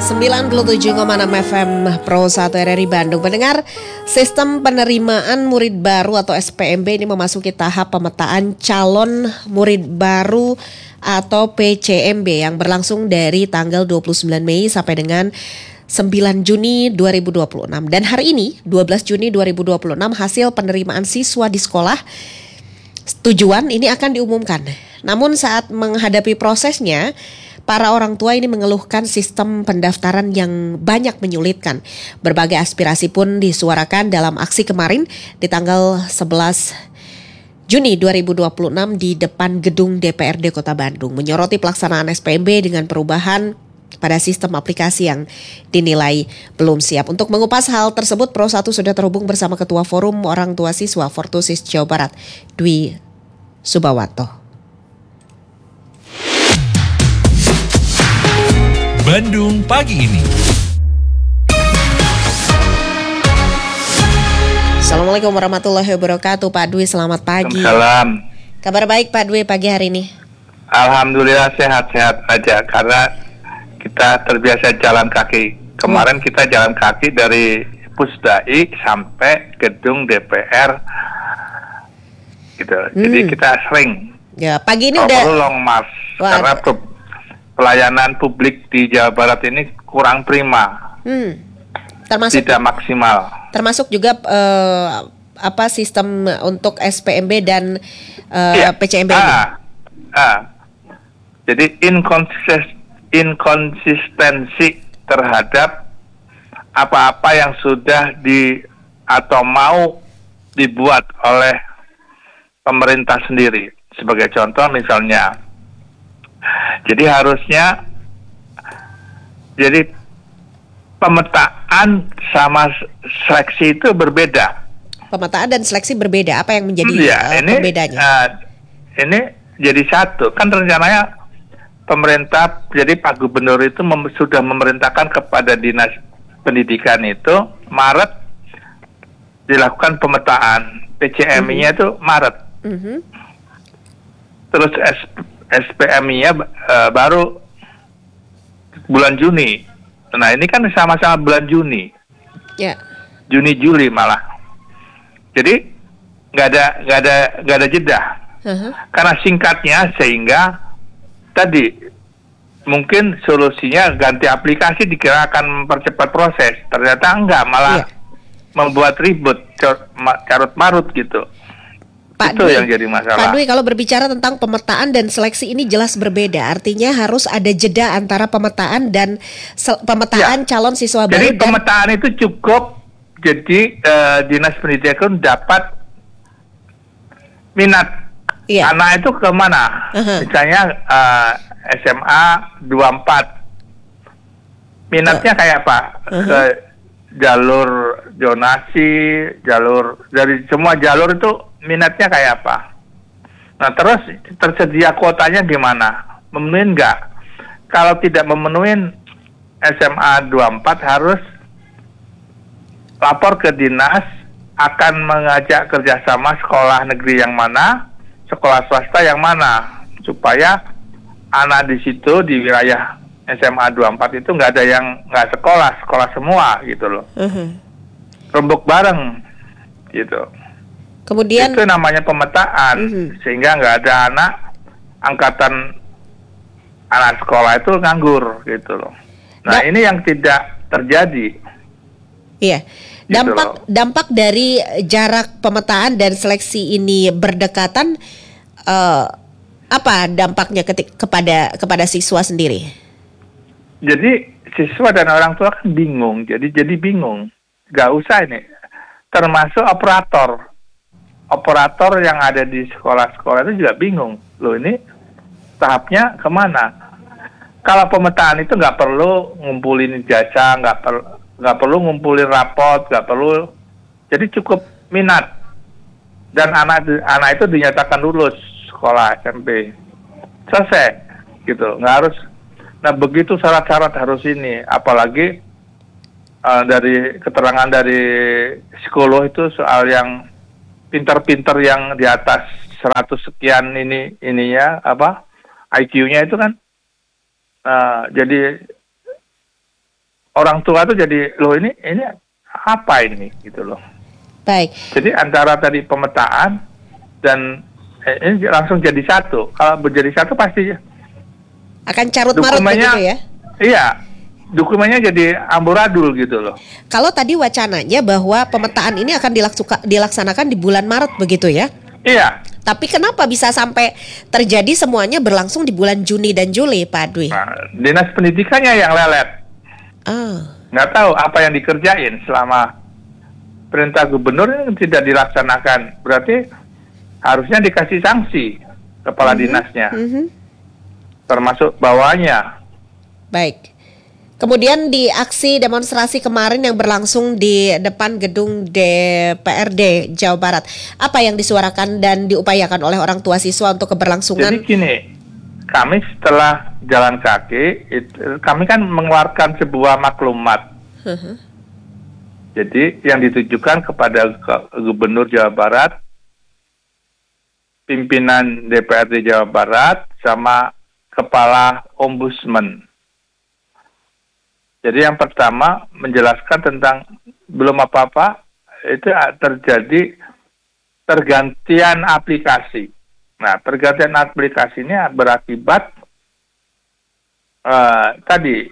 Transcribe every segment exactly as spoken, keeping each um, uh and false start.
sembilan puluh tujuh koma enam F M Pro satu R R I Bandung. Pendengar, sistem penerimaan murid baru atau S P M B ini memasuki tahap pemetaan calon murid baru atau P C M B yang berlangsung dari tanggal dua puluh sembilan Mei sampai dengan sembilan Juni dua ribu dua puluh enam. Dan hari ini dua belas Juni dua ribu dua puluh enam hasil penerimaan siswa di sekolah tujuan ini akan diumumkan. Namun saat menghadapi prosesnya, para orang tua ini mengeluhkan sistem pendaftaran yang banyak menyulitkan. Berbagai aspirasi pun disuarakan dalam aksi kemarin di tanggal sebelas Juni dua ribu dua puluh enam di depan gedung D P R D Kota Bandung, menyoroti pelaksanaan S P M B dengan perubahan pada sistem aplikasi yang dinilai belum siap. Untuk mengupas hal tersebut, Pro satu sudah terhubung bersama Ketua Forum Orang Tua Siswa Fortusis Jawa Barat, Dwi Subawanto. Bandung pagi ini. Assalamualaikum warahmatullahi wabarakatuh, Pak Dwi, selamat pagi. Salam. Kabar baik Pak Dwi pagi hari ini? Alhamdulillah sehat-sehat aja karena kita terbiasa jalan kaki. Kemarin hmm. kita jalan kaki dari Pusdai sampai gedung D P R gitu. Hmm. Jadi kita sering. Ya, pagi ini udah udah long march. Wah, karena pu- pelayanan publik di Jawa Barat ini kurang prima. Hmm. Termasuk tidak maksimal. Termasuk juga uh, apa sistem untuk S P M B dan uh, ya. P C M B. Ah, ah. Jadi inkonsisten inkonsistensi terhadap apa-apa yang sudah di atau mau dibuat oleh pemerintah sendiri. Sebagai contoh misalnya, jadi harusnya jadi pemetaan sama seleksi itu berbeda. Pemetaan dan seleksi berbeda. Apa yang menjadi ya, uh, ini, perbedaannya? Uh, ini jadi satu. Kan rencananya pemerintah, jadi Pak Gubernur itu mem- sudah memerintahkan kepada Dinas Pendidikan itu Maret dilakukan pemetaan. P C M I-nya mm-hmm. itu Maret. Mm-hmm. Terus S- S P M I-nya uh, baru bulan Juni. Nah ini kan sama-sama bulan Juni. Yeah. Juni Juli malah. Jadi nggak ada nggak ada nggak ada jeda. Uh-huh. Karena singkatnya sehingga tadi mungkin solusinya ganti aplikasi dikira akan mempercepat proses. Ternyata enggak, malah yeah. membuat ribut, carut marut gitu. Pak Itu Dwi, yang jadi masalah. Pak Dwi, kalau berbicara tentang pemetaan dan seleksi ini jelas berbeda. Artinya harus ada jeda antara pemetaan dan sel- pemetaan ya. calon siswa baru. Jadi dan pemetaan itu cukup. Jadi uh, Dinas Pendidikan dapat minat ya. anak itu kemana? Uh-huh. Misalnya uh, S M A dua puluh empat. Minatnya uh. kayak apa? Uh-huh. Ke jalur zonasi, jalur dari semua jalur itu minatnya kayak apa? Nah terus tersedia kuotanya gimana? Memenuhi nggak? Kalau tidak memenuhi S M A dua puluh empat harus lapor ke dinas, akan mengajak kerjasama sekolah negeri yang mana, sekolah swasta yang mana, supaya anak di situ di wilayah S M A dua puluh empat itu nggak ada yang nggak sekolah, sekolah semua gitu loh. Uh-huh. Rembuk bareng gitu. Kemudian itu namanya pemetaan, uh-huh. sehingga nggak ada anak angkatan anak sekolah itu nganggur gitu loh. Nah, nah ini yang tidak terjadi. Iya. Dampak gitu dampak dari jarak pemetaan dan seleksi ini berdekatan, uh, apa dampaknya ketik, kepada kepada siswa sendiri? Jadi siswa dan orang tua kan bingung, jadi jadi bingung. Gak usah ini, termasuk operator, operator yang ada di sekolah-sekolah itu juga bingung. Loh ini tahapnya kemana? Kalau pemetaan itu nggak perlu ngumpulin jasa, nggak perlu nggak perlu ngumpulin rapot, nggak perlu. Jadi cukup minat dan anak anak itu dinyatakan lulus sekolah S M P, selesai gitu. Nggak harus. Nah begitu syarat-syarat harus ini, apalagi uh, dari keterangan dari psikolog itu soal yang pinter-pinter yang di atas seratus sekian ini ininya apa I Q-nya itu kan uh, jadi orang tua tuh jadi loh ini ini apa ini gitu loh. Baik. Jadi antara tadi pemetaan dan eh, ini langsung jadi satu. Kalau menjadi satu pasti Akan carut marut begitu ya? Iya. Dokumennya jadi amburadul gitu loh. Kalau tadi wacananya bahwa pemetaan ini akan dilaksuka- dilaksanakan di bulan Maret begitu ya? Iya. Tapi kenapa bisa sampai terjadi semuanya berlangsung di bulan Juni dan Juli, Pak Dwi? Nah, dinas pendidikannya yang lelet. Ah. Nggak tahu apa yang dikerjain selama perintah gubernur ini tidak dilaksanakan. Berarti harusnya dikasih sanksi kepala Mhm, dinasnya, mhm. termasuk bawahnya. Baik. Kemudian di aksi demonstrasi kemarin yang berlangsung di depan gedung D P R D Jawa Barat, apa yang disuarakan dan diupayakan oleh orang tua siswa untuk Jadi keberlangsungan? gini, kami setelah jalan kaki, itu, kami kan mengeluarkan sebuah maklumat. Heeh. Jadi yang ditujukan kepada ke- Gubernur Jawa Barat, pimpinan D P R D Jawa Barat, sama Kepala Ombudsman. Jadi yang pertama menjelaskan tentang belum apa-apa, itu terjadi pergantian aplikasi. Nah, pergantian aplikasi ini berakibat uh, tadi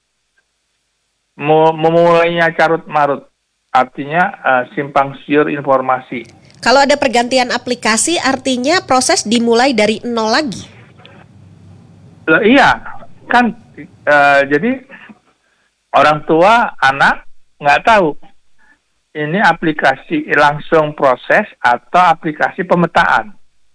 mu- memulainya carut marut, artinya uh, simpang siur informasi. Kalau ada pergantian aplikasi artinya proses dimulai dari nol lagi. Loh, iya, kan uh, jadi orang tua anak nggak tahu ini aplikasi langsung proses atau aplikasi pemetaan.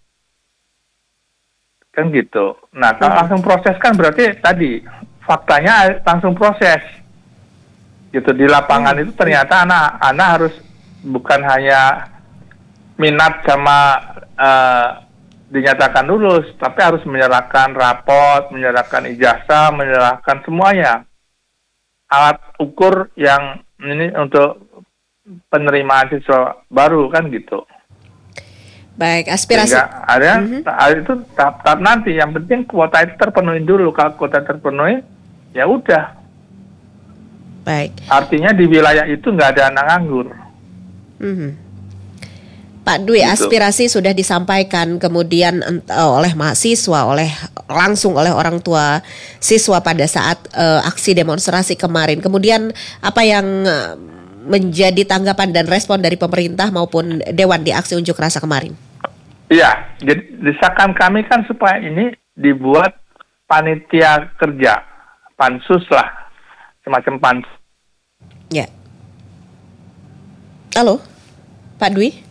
Kan gitu. Nah, kalau Hmm. langsung proses kan berarti tadi faktanya langsung proses. Gitu di lapangan itu ternyata anak-anak harus bukan hanya minat sama eh, dinyatakan lulus, tapi harus menyerahkan rapot, menyerahkan ijazah, menyerahkan semuanya. Alat ukur yang ini untuk penerimaan siswa baru kan gitu. Baik, aspirasi. Sehingga ada Mhm. ta- itu tahap-tahap nanti. Yang penting kuota itu terpenuhi dulu. Kalau kuota terpenuhi, ya udah. Baik. Artinya di wilayah itu nggak ada anak nganggur. Mhm. Pak Dwi, Gitu. aspirasi sudah disampaikan kemudian ent- eh, oleh mahasiswa, oleh langsung oleh orang tua siswa pada saat eh, aksi demonstrasi kemarin. Kemudian apa yang eh, menjadi tanggapan dan respon dari pemerintah maupun Dewan di aksi unjuk rasa kemarin? Iya, jadi desakan kami kan supaya ini dibuat panitia kerja, pansus lah, semacam pansus. Ya. Halo, Pak Dwi.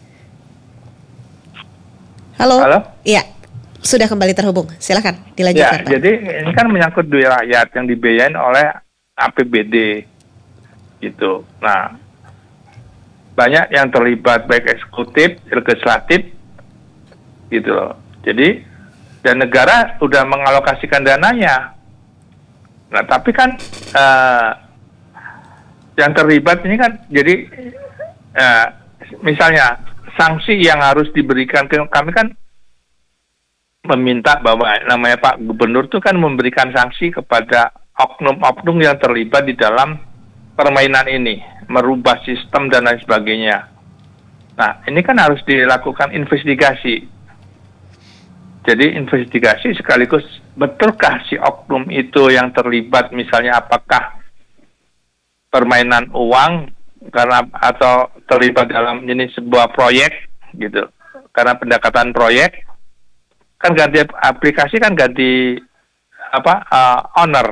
Halo. Halo? Iya, sudah kembali terhubung. Silakan Ya, dilanjutkan, Pak. jadi ini kan menyangkut duit rakyat yang dibiayain oleh A P B D, gitu. Nah, banyak yang terlibat baik eksekutif, legislatif, gitu loh. Jadi, dan negara udah mengalokasikan dananya. Nah, tapi kan eh, yang terlibat ini kan, jadi eh, misalnya sanksi yang harus diberikan ke kami kan meminta bahwa namanya Pak Gubernur itu kan memberikan sanksi kepada oknum-oknum yang terlibat di dalam permainan ini, merubah sistem dan lain sebagainya. Nah, ini kan harus dilakukan investigasi. Jadi investigasi sekaligus betulkah si oknum itu yang terlibat, misalnya apakah permainan uang karena atau terlibat dalam ini sebuah proyek gitu. Karena pendekatan proyek kan ganti aplikasi kan ganti apa uh, owner,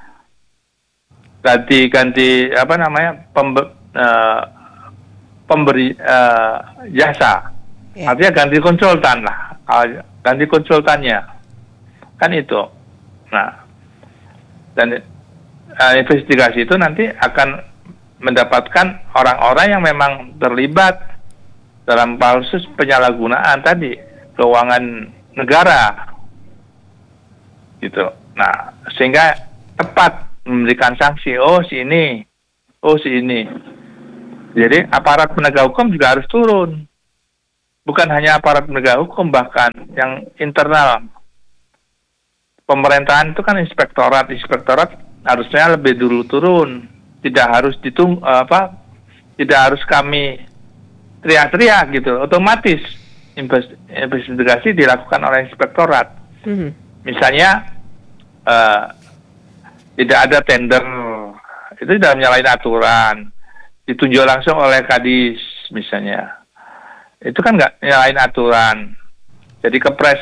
ganti ganti apa namanya pembe, uh, pemberi uh, jasa, Ya. artinya ganti konsultan lah, uh, ganti konsultannya kan itu. Nah, dan uh, investigasi itu nanti akan mendapatkan orang-orang yang memang terlibat dalam kasus penyalahgunaan tadi keuangan negara gitu. Nah, sehingga tepat memberikan sanksi. Oh, si ini, oh si ini. Jadi aparat penegak hukum juga harus turun. Bukan hanya aparat penegak hukum, bahkan yang internal pemerintahan itu kan inspektorat, inspektorat harusnya lebih dulu turun tidak harus ditung apa tidak harus kami teriak-teriak gitu, otomatis investigasi dilakukan oleh inspektorat. Mm-hmm. Misalnya uh, tidak ada tender, itu tidak menyalahi aturan, ditunjuk langsung oleh Kadis misalnya, itu kan nggak menyalahi aturan. Jadi kepres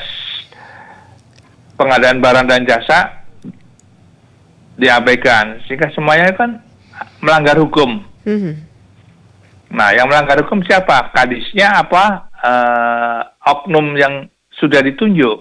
pengadaan barang dan jasa diabaikan, sehingga semuanya kan melanggar hukum. Mm-hmm. Nah, yang melanggar hukum siapa? Kadisnya apa? Uh, oknum yang sudah ditunjuk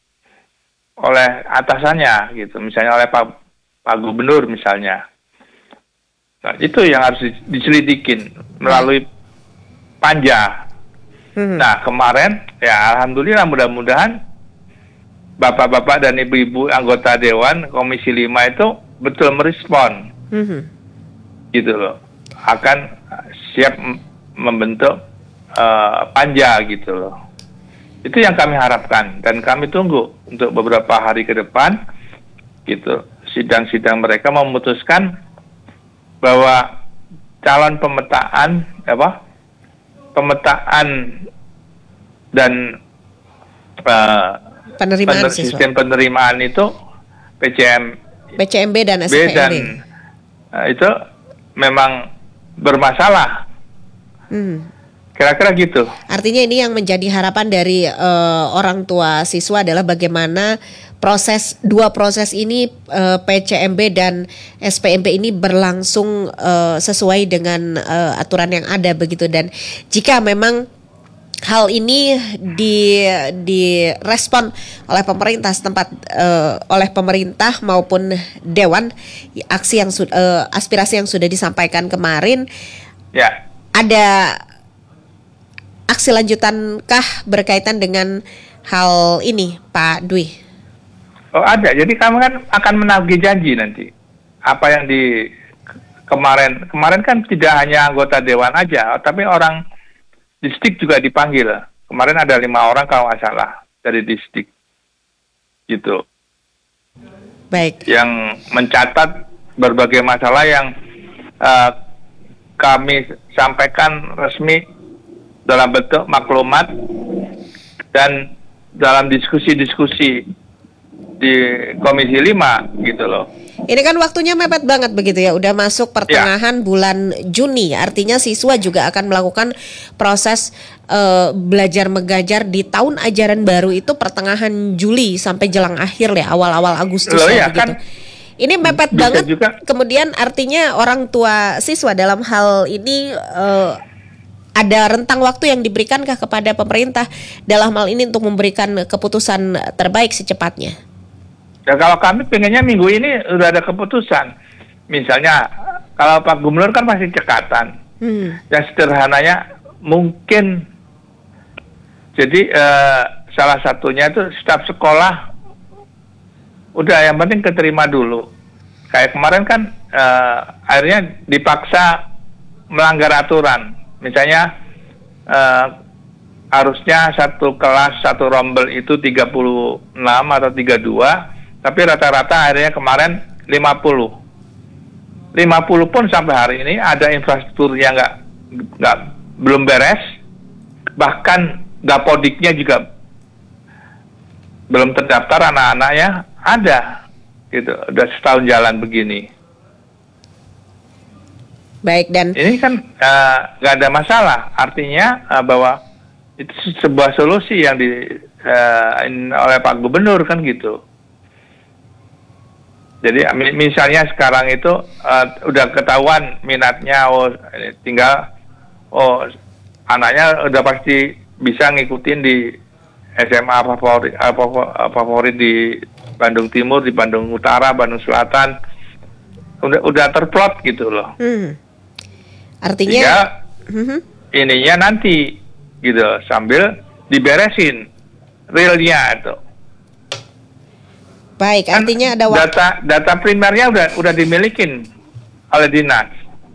oleh atasannya, gitu. Misalnya oleh Pak, Pak Gubernur misalnya. Nah, itu yang harus diselidikin melalui panja. Mm-hmm. Nah, kemarin ya alhamdulillah mudah-mudahan bapak-bapak dan ibu-ibu anggota Dewan Komisi lima itu betul merespon. Mm-hmm. Gitu loh. Akan siap membentuk uh, panja gitu loh. Itu yang kami harapkan dan kami tunggu untuk beberapa hari ke depan gitu. Sidang-sidang mereka memutuskan bahwa calon pemetaan apa? Pemetaan dan uh, penerimaan pener- sistem penerimaan itu P C M P C M B dan S P M B dan uh, itu memang bermasalah. Hmm. Kira-kira gitu. Artinya ini yang menjadi harapan dari uh, orang tua siswa adalah bagaimana proses dua proses ini uh, P C M B dan S P M B ini berlangsung uh, sesuai dengan uh, aturan yang ada begitu, dan jika memang hal ini di direspon oleh pemerintah setempat uh, oleh pemerintah maupun dewan, aksi yang uh, aspirasi yang sudah disampaikan kemarin, ya. Ada aksi lanjutankah berkaitan dengan hal ini, Pak Dwi? Oh ada, jadi kami kan akan menagih janji nanti. Apa yang di kemarin kemarin kan tidak hanya anggota dewan aja, tapi orang distrik juga dipanggil. Kemarin ada lima orang kalau nggak salah dari distrik, gitu. Baik. Yang mencatat berbagai masalah yang uh, kami sampaikan resmi dalam bentuk maklumat dan dalam diskusi-diskusi di Komisi lima gitu loh. Ini kan waktunya mepet banget begitu ya, udah masuk pertengahan ya. Bulan Juni, artinya siswa juga akan melakukan proses uh, belajar mengajar di tahun ajaran baru itu pertengahan Juli sampai jelang akhir ya, awal-awal Agustus loh, ya, ya begitu. Kan, ini mepet banget juga. Kemudian artinya orang tua siswa dalam hal ini uh, ada rentang waktu yang diberikankah kepada pemerintah dalam hal ini untuk memberikan keputusan terbaik secepatnya? Ya kalau kami pengennya minggu ini udah ada keputusan. Misalnya kalau Pak Gubernur kan masih cekatan. Hmm. Yang sederhananya mungkin jadi uh, salah satunya itu staf sekolah udah yang penting keterima dulu. Kayak kemarin kan uh, akhirnya dipaksa melanggar aturan. Misalnya uh, harusnya satu kelas satu rombel itu tiga puluh enam atau tiga puluh dua, tapi rata-rata akhirnya kemarin lima puluh. lima puluh pun sampai hari ini ada infrastruktur yang nggak nggak belum beres, bahkan dapodiknya juga belum terdaftar anak-anaknya ada, gitu. Udah setahun jalan begini. Baik, dan ini kan nggak uh, ada masalah. Artinya uh, bahwa itu sebuah solusi yang di uh, oleh Pak Gubernur kan gitu. Jadi misalnya sekarang itu uh, udah ketahuan minatnya, oh tinggal oh anaknya udah pasti bisa ngikutin di S M A favorit, favorit di Bandung Timur, di Bandung Utara, Bandung Selatan, udah udah terplot gitu loh. Hmm. Artinya Sehingga, uh-huh. ininya nanti gitu sambil diberesin realnya itu. Baik, kan artinya ada waktu. Data data primernya udah udah dimilikin oleh dinas.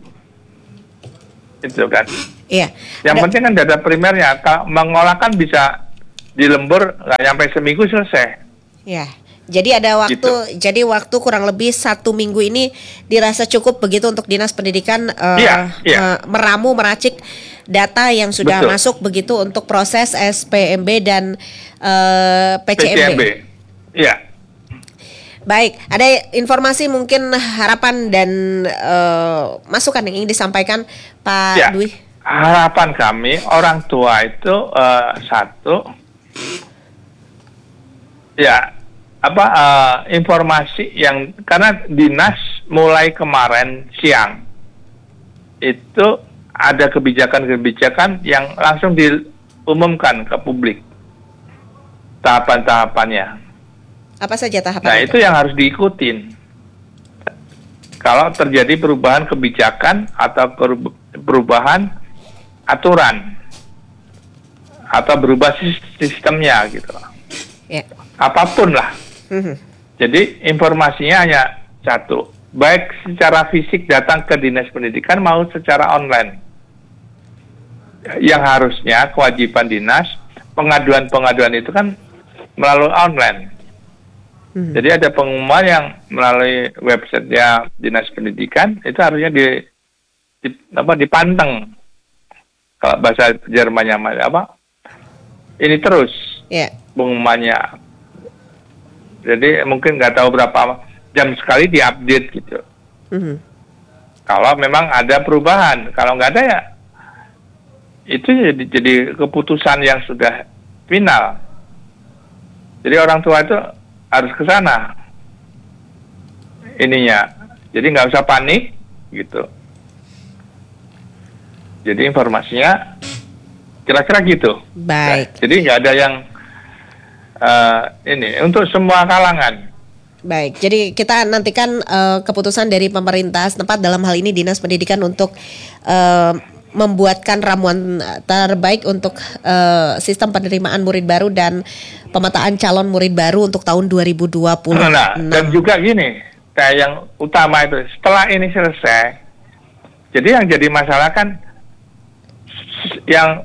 Itu kan. Iya. Yang ada... penting kan data primernya, kalau mengolah kan bisa di lembur nggak sampai seminggu selesai. Ya. Jadi ada waktu, Gitu. jadi waktu kurang lebih satu minggu ini dirasa cukup begitu untuk Dinas Pendidikan uh, Iya, iya. me- meramu, meracik data yang sudah Betul. masuk begitu untuk proses S P M B dan uh, P C M B. P C M B. Iya. Baik, ada informasi mungkin harapan dan uh, masukan yang ingin disampaikan Pak Ya. Dwi. Harapan kami orang tua itu uh, satu, ya apa uh, informasi yang karena dinas mulai kemarin siang itu ada kebijakan-kebijakan yang langsung diumumkan ke publik tahapan-tahapannya. Apa saja tahapan Nah itu? itu yang harus diikutin. Kalau terjadi perubahan kebijakan atau peru- perubahan aturan atau berubah sis- sistemnya gitu, Ya. apapun lah. Mhm. Jadi informasinya hanya satu, baik secara fisik datang ke dinas pendidikan mau secara online. Yang harusnya kewajiban dinas pengaduan-pengaduan itu kan melalui online. Mhm. Jadi ada pengumuman yang melalui websitenya dinas pendidikan itu harusnya di, di apa dipanteng. Kalau bahasa Jermannya apa? Ini terus Ya. pengumumannya. Jadi mungkin nggak tahu berapa jam sekali diupdate gitu. Mhm. Kalau memang ada perubahan, kalau nggak ada ya itu jadi, jadi keputusan yang sudah final. Jadi orang tua itu harus ke sana ininya. Jadi nggak usah panik gitu. Jadi informasinya kira-kira gitu. Baik. Ya, jadi nggak ada yang uh, ini untuk semua kalangan. Baik, jadi kita nantikan uh, keputusan dari pemerintah setempat dalam hal ini Dinas Pendidikan untuk uh, membuatkan ramuan terbaik untuk uh, sistem penerimaan murid baru dan pemetaan calon murid baru untuk tahun dua ribu dua puluh enam. Nah, dan juga gini, kayak yang utama itu setelah ini selesai, jadi yang jadi masalah kan s- yang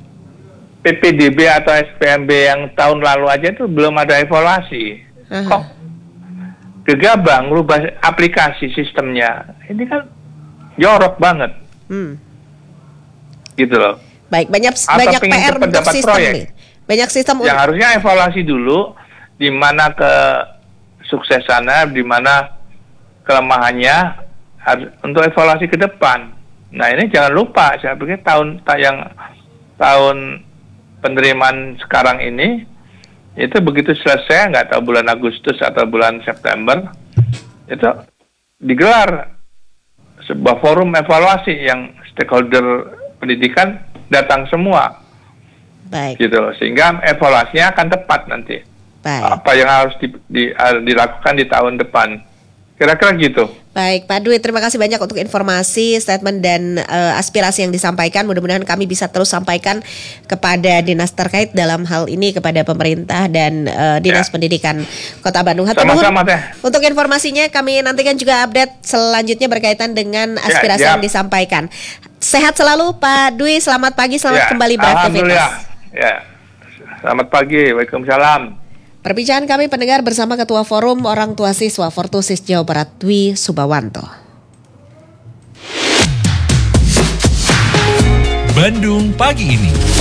P P D B atau S P M B yang tahun lalu aja itu belum ada evaluasi. Aha. Kok gegabah ngubah aplikasi sistemnya? Ini kan jorok banget, Hmm. gitu loh. Baik, banyak Atau banyak P pengen R cepet untuk dapat sistem proyek. nih. Banyak sistem Yang untuk harusnya evaluasi dulu di mana kesuksesannya, di mana kelemahannya harus untuk evaluasi ke depan. Nah ini jangan lupa, saya pikir tahun yang tahun penerimaan sekarang ini itu begitu selesai, nggak tahu bulan Agustus atau bulan September, itu digelar sebuah forum evaluasi yang stakeholder pendidikan datang semua. baik, Gitu loh, sehingga evaluasinya akan tepat nanti. baik. Apa yang harus di, di, uh, dilakukan di tahun depan. Kira-kira gitu. Baik, Pak Dwi, terima kasih banyak untuk informasi, statement dan eh, aspirasi yang disampaikan. Mudah-mudahan kami bisa terus sampaikan kepada dinas terkait dalam hal ini, kepada pemerintah dan eh, Dinas Ya. Pendidikan Kota Bandung. Hatur nuhun. Sama-sama, Teh. Untuk informasinya kami nantikan juga update selanjutnya berkaitan dengan aspirasi Ya, yang siap. disampaikan. Sehat selalu Pak Dwi, selamat pagi, selamat Ya, kembali Alhamdulillah. beraktivitas. Ya. Selamat pagi. Waalaikumsalam. Perbincangan kami pendengar bersama Ketua Forum Orang Tua Siswa Fortusis Jawa Barat Dwi Subawanto. Bandung pagi ini.